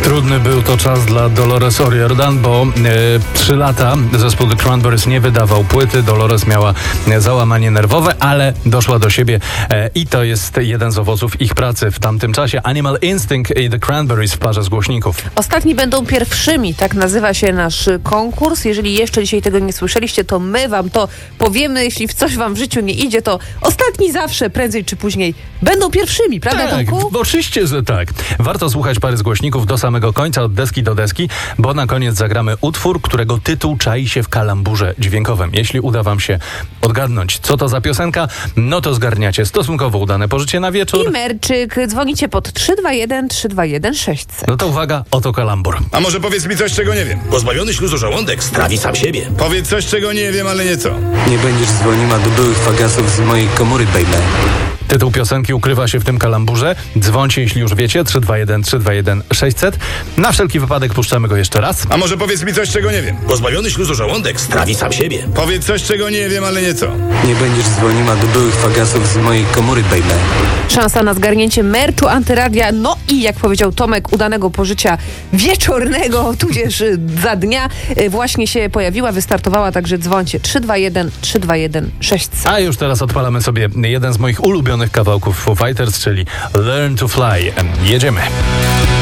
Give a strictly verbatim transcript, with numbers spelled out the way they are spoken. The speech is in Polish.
Trudny był to czas dla Dolores O'Riordan, bo trzy e, lata zespół The Cranberries nie wydawał płyty. Dolores miała e, załamanie nerwowe, ale doszła do siebie e, i to jest jeden z owoców ich pracy w tamtym czasie. Animal Instinct i The Cranberries w parze z głośników. Ostatni będą pierwszymi, tak nazywa się nasz konkurs. Jeżeli jeszcze dzisiaj tego nie słyszeliście, to my wam to powiemy. Jeśli w coś wam w życiu nie idzie, to ostatni zawsze, prędzej czy później, będą pierwszymi, prawda, tak, Tomku? Oczywiście, że tak. Warto słuchać pary z głośników do samego końca, od deski do deski, bo na koniec zagramy utwór, którego tytuł czai się w kalamburze dźwiękowym. Jeśli uda wam się odgadnąć, co to za piosenka, no to zgarniacie stosunkowo udane pożycie na wieczór. I merczyk. Dzwonicie pod trzy dwa jeden trzy dwa jeden sześć zero zero. No to uwaga, oto kalambur. A może powiedz mi coś, czego nie wiem? Pozbawiony śluzu żołądek strawi sam siebie. Powiedz coś, czego nie wiem, ale nieco. Nie będziesz dzwoniła do byłych fagasów z mojej komory, baby. Tytuł piosenki ukrywa się w tym kalamburze. Dzwońcie, jeśli już wiecie, trzy dwa jeden trzy dwa jeden sześć zero zero. Na wszelki wypadek puszczamy go jeszcze raz. A może powiedz mi coś, czego nie wiem? Pozbawiony śluzu żołądek strawi sam siebie. Powiedz coś, czego nie wiem, ale nieco. Nie będziesz dzwoniła do byłych fagasów z mojej komory, baby. Szansa na zgarnięcie merczu Antyradia, no i jak powiedział Tomek, udanego pożycia wieczornego, tudzież za dnia właśnie się pojawiła, wystartowała, także dzwońcie trzy dwa jeden trzy dwa jeden sześć zero. A już teraz odpalamy sobie jeden z moich ulubionych kawałków Foo Fighters, czyli Learn to Fly. Jedziemy.